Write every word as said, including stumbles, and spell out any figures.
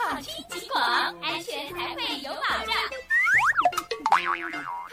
放听极广，安全才会有保障。